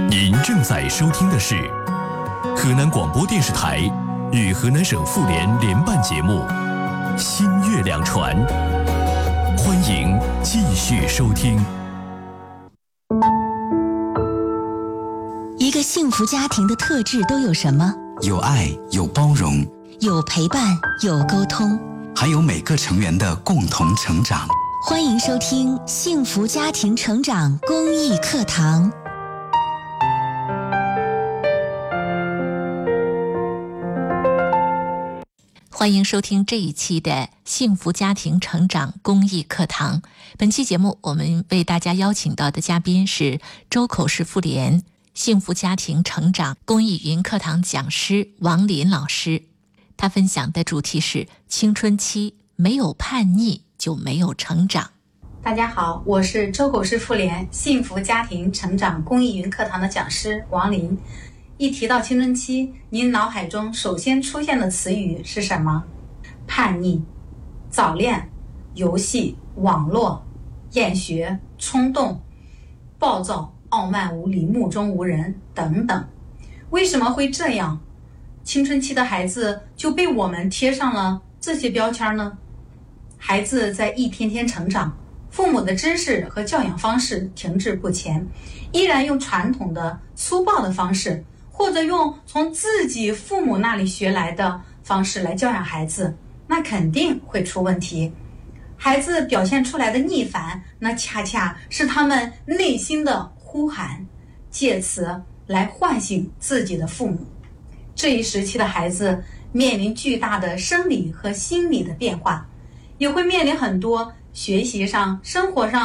您正在收听的是河南广播电视台与河南省妇联联办节目《新月两传》，欢迎继续收听。 一个幸福家庭的特质都有什么？ 有爱，有包容， 有陪伴，有沟通， 还有每个成员的共同成长。 欢迎收听幸福家庭成长公益课堂。 欢迎收听这一期的幸福家庭成长公益课堂。本期节目我们为大家邀请到的嘉宾是周口市妇联幸福家庭成长公益语音课堂讲师王林老师。他分享的主题是青春期没有叛逆就没有成长。 大家好，我是周口市妇联幸福家庭成长公益语音课堂的讲师王林。一提到青春期，您脑海中首先出现的词语是什么？叛逆、早恋、游戏、网络、厌学、冲动、暴躁、傲慢无礼、目中无人等等。为什么会这样？青春期的孩子就被我们贴上了这些标签呢？孩子在一天天成长，父母的知识和教养方式停滞不前，依然用传统的粗暴的方式，或者用从自己父母那里学来的方式来教养孩子，那肯定会出问题。孩子表现出来的逆反，那恰恰是他们内心的呼喊，借此来唤醒自己的父母。这一时期的孩子面临巨大的生理和心理的变化，也会面临很多学习上、生活上